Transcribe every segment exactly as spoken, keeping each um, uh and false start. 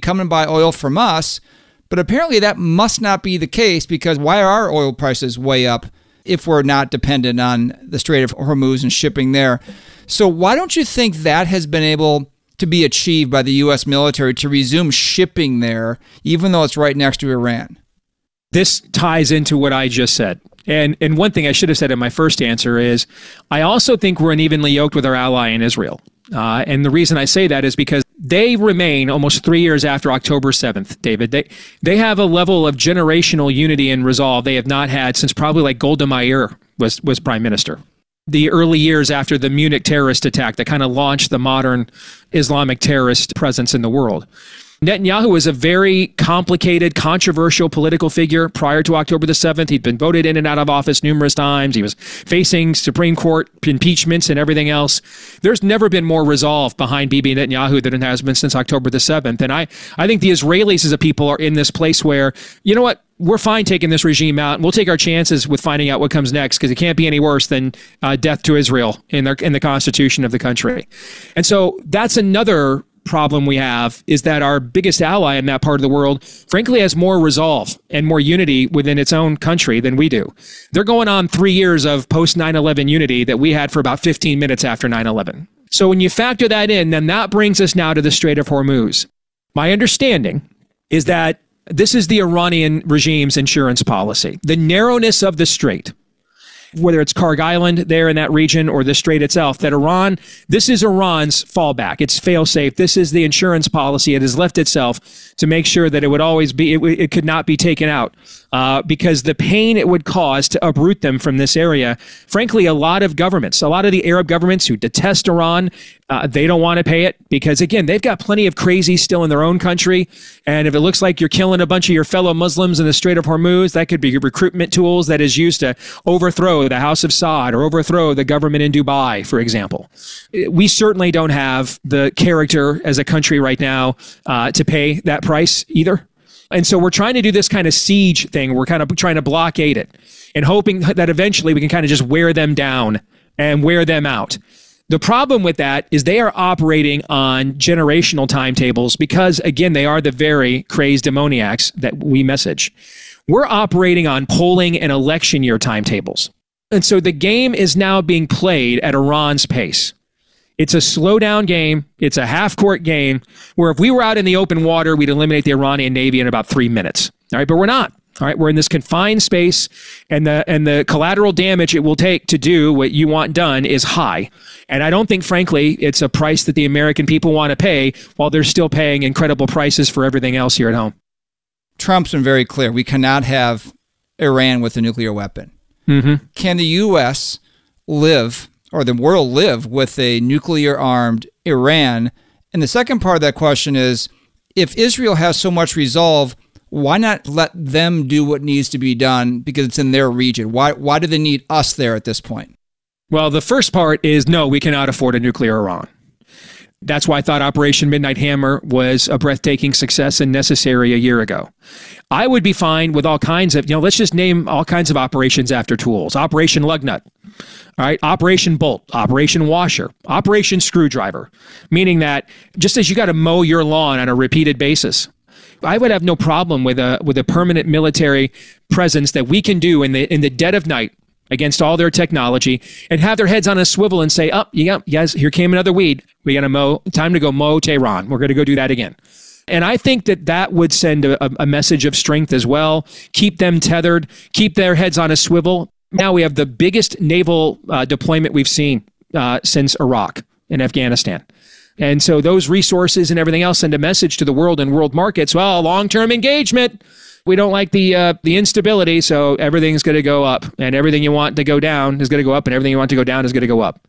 come and buy oil from us. But apparently that must not be the case, because why are our oil prices way up if we're not dependent on the Strait of Hormuz and shipping there? So why don't you think that has been able to be achieved by the U S military to resume shipping there, even though it's right next to Iran? This ties into what I just said. And and one thing I should have said in my first answer is, I also think we're unevenly yoked with our ally in Israel. Uh, and the reason I say that is because they remain almost three years after October seventh, David. They they have a level of generational unity and resolve they have not had since probably like Golda Meir was, was prime minister. The early years after the Munich terrorist attack that kind of launched the modern Islamic terrorist presence in the world. Netanyahu was a very complicated, controversial political figure prior to October the seventh. He'd been voted in and out of office numerous times. He was facing Supreme Court impeachments and everything else. There's never been more resolve behind Bibi Netanyahu than there has been since October the seventh. And I, I think the Israelis as a people are in this place where, you know what, we're fine taking this regime out, and we'll take our chances with finding out what comes next, because it can't be any worse than uh, death to Israel in, their, in the constitution of the country. And so that's another problem we have, is that our biggest ally in that part of the world, frankly, has more resolve and more unity within its own country than we do. They're going on three years of post nine eleven unity that we had for about fifteen minutes after nine eleven. So when you factor that in, then that brings us now to the Strait of Hormuz. My understanding is that this is the Iranian regime's insurance policy. The narrowness of the strait, whether it's Karg Island there in that region or the strait itself, that Iran, this is Iran's fallback. It's fail-safe. This is the insurance policy it has left itself to make sure that it would always be, it, it could not be taken out uh, because the pain it would cause to uproot them from this area. Frankly, a lot of governments, a lot of the Arab governments who detest Iran, uh, they don't want to pay it because, again, they've got plenty of crazy still in their own country. And if it looks like you're killing a bunch of your fellow Muslims in the Strait of Hormuz, that could be recruitment tools that is used to overthrow the House of Saud or overthrow the government in Dubai, for example. We certainly don't have the character as a country right now uh, to pay that price either. And so we're trying to do this kind of siege thing. We're kind of trying to blockade it and hoping that eventually we can kind of just wear them down and wear them out. The problem with that is they are operating on generational timetables because, again, they are the very crazed demoniacs that we message. We're operating on polling and election year timetables. And so the game is now being played at Iran's pace. It's a slow down game. It's a half court game where if we were out in the open water, we'd eliminate the Iranian Navy in about three minutes. All right, but we're not. All right, we're in this confined space, and the and the collateral damage it will take to do what you want done is high. And I don't think, frankly, it's a price that the American people want to pay while they're still paying incredible prices for everything else here at home. Trump's been very clear. We cannot have Iran with a nuclear weapon. Mm-hmm. Can the U S live, or the world live, with a nuclear-armed Iran? And the second part of that question is, if Israel has so much resolve, why not let them do what needs to be done because it's in their region? Why why do they need us there at this point? Well, the first part is no, we cannot afford a nuclear Iran. That's why I thought Operation Midnight Hammer was a breathtaking success and necessary a year ago. I would be fine with all kinds of, you know, let's just name all kinds of operations after tools. Operation Lugnut, all right, Operation Bolt, Operation Washer, Operation Screwdriver, meaning that just as you got to mow your lawn on a repeated basis, I would have no problem with a with a permanent military presence that we can do in the in the dead of night against all their technology and have their heads on a swivel and say, oh, yeah, yes, here came another weed. We got to mow. Time to go mow Tehran. We're going to go do that again. And I think that that would send a, a message of strength as well. Keep them tethered. Keep their heads on a swivel. Now we have the biggest naval uh, deployment we've seen uh, since Iraq and Afghanistan. And so those resources and everything else send a message to the world and world markets. Well, long-term engagement. We don't like the uh, the instability, so everything's going to go up. And everything you want to go down is going to go up, and everything you want to go down is going to go up.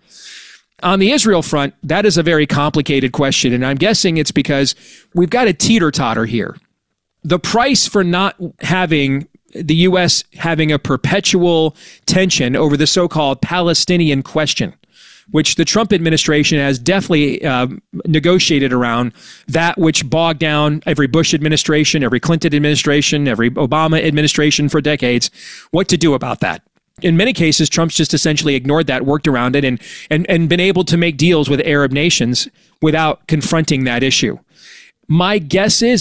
On the Israel front, that is a very complicated question, and I'm guessing it's because we've got a teeter-totter here. The price for not having the U S having a perpetual tension over the so-called Palestinian question, which the Trump administration has definitely uh, negotiated around, that which bogged down every Bush administration, every Clinton administration, every Obama administration for decades, what to do about that. In many cases, Trump's just essentially ignored that, worked around it, and and and been able to make deals with Arab nations without confronting that issue. My guess is